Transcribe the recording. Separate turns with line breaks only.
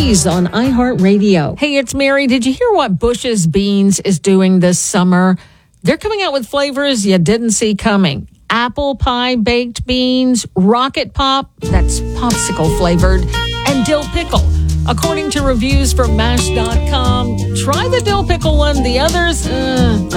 Breeze on iHeartRadio. Hey, it's Mary. Did you hear what Bush's Beans is doing this summer? They're coming out with flavors you didn't see coming. Apple pie baked beans, rocket pop, that's popsicle flavored, and dill pickle. According to reviews from MASH.com, try the dill pickle one. The others,